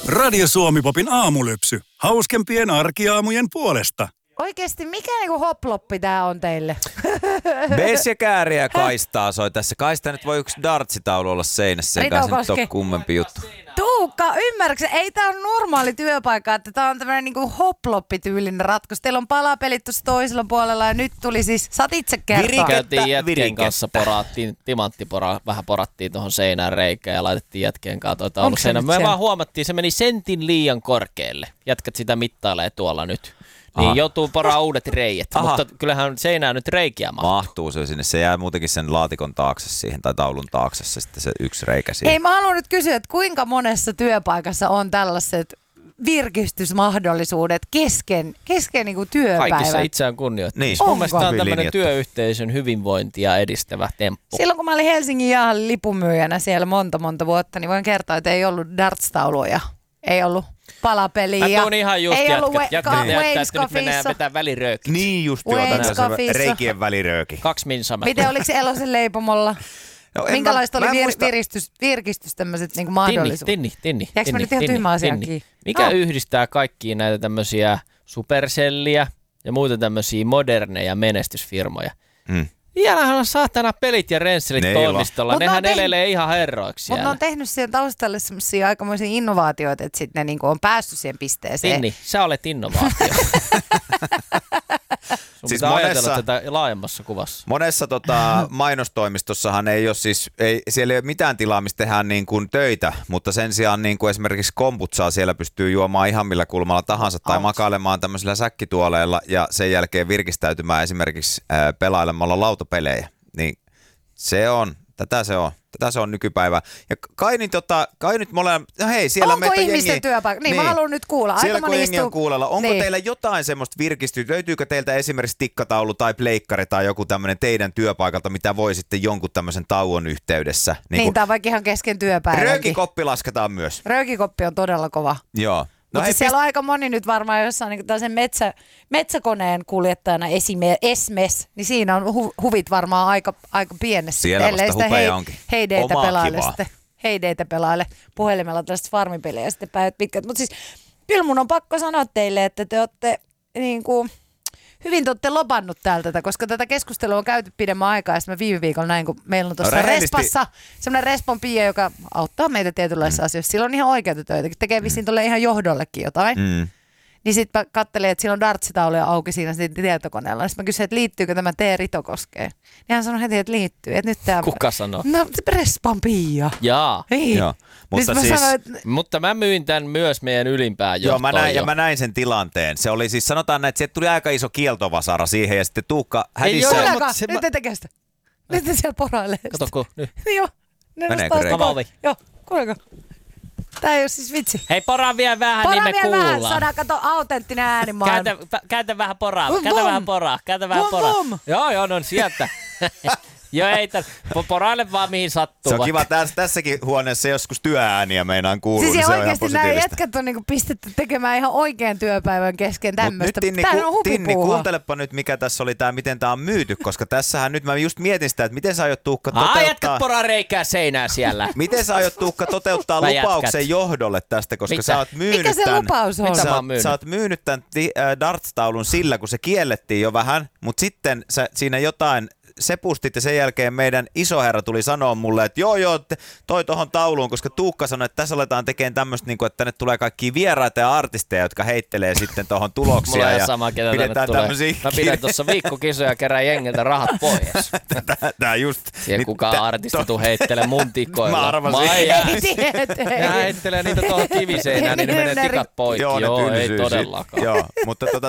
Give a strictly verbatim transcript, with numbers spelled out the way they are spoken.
Radio Suomi-popin aamulypsy. Hauskempien arkiaamujen puolesta. Oikeesti, mikä niinku hoploppi tää on teille? Bes ja kääriä kaistaa soi tässä. Kaista nyt voi yksi dartsitaulu olla seinässä, eikä se nyt ole kummempi juttu. Tuukka, ymmärrätkö? Ei tää on normaali työpaikka, että tää on tämmönen niinku hoploppi-tyylinen ratkaisu. Teillä on palapelit tuossa toisella puolella ja nyt tuli siis, saat itse kertoa. Käytiin jätkien kanssa, porattiin, timanttipora, vähän porattiin tuohon seinään reikään ja laitettiin jätkien kanssa toi taulu seinään. Me vaan huomattiin, se meni sentin liian korkealle. Jätkät sitä mittailee tuolla nyt. Niin Aha. joutuu poraa uudet reijät, Aha. mutta kyllähän seinään nyt reikiä mahtuu. Mahtuu se sinne, se jää muutenkin sen laatikon taakse siihen tai taulun taakse se, sitten se yksi reikä siihen. Hei, mä haluan nyt kysyä, että kuinka monessa työpaikassa on tällaiset virkistysmahdollisuudet kesken, kesken niin kuin työpäivän? Kaikissa itseään kunnioittaa. Niin. Mun mielestä tämä on tämmöinen työyhteisön hyvinvointia edistävä temppu. Silloin kun mä olin Helsingin Jahallin lipunmyyjänä siellä monta monta vuotta, niin voin kertoa, että ei ollut darts-tauluja, ei ollut palapeliä. Mä tuun ihan just ei jätkät. Jätkät ka- näyttää, että nyt mennään vetää väliröökit. Niin just joo, reikien välirööki. Kaksi minsamättä. Miten oliko se Elosen leipomolla? No, minkälaista mä, oli mä vir- muista... virkistys, virkistys tämmöiset niinku mahdollisuudet? Tinni, tinni, tinni. Jääkö mä nyt ihan tyhmä asiakin? Mikä no. yhdistää kaikkia näitä tämmöisiä Supercellia ja muita tämmöisiä moderneja menestysfirmoja? Mm. Vielähän on saatana pelit ja rensselit ne toimistolla. Nehän ne tehnyt, elelee ihan herroiksi siellä. Mutta ne on tehnyt siihen taustalle semmoisia aikamoisia innovaatioita, että sitten ne niinku on päässyt siihen pisteeseen. Tinni, sä olet innovaatio. Sun siis pitää monessa, ajatella tätä laajemmassa kuvassa. Monessa tota, mainostoimistossahan ei ole siis, ei, siellä ei ole mitään tilaa, mistä tehdään niin kuin töitä, mutta sen sijaan niin kuin esimerkiksi kombutsaa siellä pystyy juomaan ihan millä kulmalla tahansa tai Ouch. makailemaan tämmöisillä säkkituoleilla ja sen jälkeen virkistäytymään esimerkiksi ää, pelailemalla lautapelejä. Niin se on, tätä se on. Tätä se on nykypäivä. Ja kai nyt, tota, kai nyt me ollaan, no hei, siellä onko meitä ihmisten jengi, työpaikka? Niin, niin, mä haluan nyt kuulla. Aika siellä kun jengi istuu... on kuulella. Onko niin. teillä jotain semmoista virkistystä? Löytyykö teiltä esimerkiksi tikkataulu tai pleikkari tai joku tämmöinen teidän työpaikalta, mitä voi sitten jonkun tämmöisen tauon yhteydessä? Niin, niin tai vaikka ihan kesken työpäivänkin. Röökikoppi lasketaan myös. Röökikoppi on todella kova. Joo. No mutta siis siellä pist... on aika moni nyt varmaan jossain niin tällaisen metsä, metsäkoneen kuljettajana esime, esmes, niin siinä on hu, huvit varmaan aika, aika pienessä. Siellä vasta hupeja hei, onkin. Heideitä pelaile sitten. Heideitä pelaile puhelimella tällaista farmipelejä ja sitten päivät pitkät. Mutta siis kyllä mun on pakko sanoa teille, että te olette niin kuin, hyvin te olette lopannut täältä, koska tätä keskustelua on käyty pidemmän aikaa ja sitten mä viime viikolla näin, kun meillä on tuossa no, Respassa semmoinen Respon Pia, joka auttaa meitä tietynlaisissa mm. asioissa. Sillä on ihan oikeita töitä, tekee vissiin tuolle ihan johdollekin jotain. Mm. Niin sitten mä katselin, että sillä on dartsitauluja auki siinä tietokoneella. Sitten mä kysyin, että liittyykö tämä T. Ritokoskeen. Niin hän sanoi heti, että liittyy. Että nyt tää... Kuka sanoo? No Respon Pia. Jaa. Niin. Joo. Mutta, mä siis... sanoin, että... Mutta mä myin tämän myös meidän ylimpään johtoon. Joo, mä näin, jo. ja mä näin sen tilanteen. Se oli siis, sanotaan näin, että sieltä tuli aika iso kieltovasara siihen ja sitten Tuukka hädissä. Ei ole, se... nyt te tekee sitä. Nyt te siellä porailee. Kato kun, nyt. Joo. Meneekö reikä? Joo, kuuleeko? Tää ei oo siis vitsi. Hei, poraa vielä vähän, poraa niin me vielä kuullaan. Vähän, saadaan kato autenttinen äänimaailma. Käytä, käytä vähän poraa, käytä vom. vähän poraa, käytä vähän vom, poraa. vom. Joo, joo, no sieltä. Joo, ei tämän. Poraile vaan mihin sattuu. Se on kiva, tässä, tässäkin huoneessa joskus työääniä meinaan kuuluu, siis niin se on ihan oikeasti nämä positiivista. jätkät on niinku pistetty tekemään ihan oikean työpäivän kesken tämmöistä. Tinni, Tämähän on Tinni, hupipuuha. kuuntelepa nyt, mikä tässä oli tämä, miten tämä on myyty, koska tässähän nyt mä just mietin sitä, että miten sä aiot Tuukka toteuttaa... Aa, jätkät poraa reikää seinää siellä. Miten sä aiot Tuukka toteuttaa lupauksen johdolle tästä, koska Mitä? sä oot myynyt mikä se tämän... lupaus on? Sä, myynyt? sä oot myynyt tämän äh, darts-taulun sillä, kun se kiellettiin jo vähän, mutta sitten sä, siinä jotain... sepustit ja sen jälkeen meidän isoherra tuli sanoa mulle, että joo joo, toi tohon tauluun, koska Tuukka sanoi, että tässä aletaan tekemään tämmöistä, niin että tänne tulee kaikkia vieraita ja artisteja, jotka heittelee sitten tohon tuloksia. Mulla ja sama, ketä pidetään tulee. tämmöisiä... Mä pidän tuossa viikkokisoja ja kerään jengiltä rahat pois. Tää just... Siellä kukaan t- artisti to... tuu heittelee mun tikoilla. Mä arvasin. Ja heittelee niitä tuohon kiviseinään, niin ne menee tikat poikki. Joo, joo ne ei todellakaan. Joo, mutta tota,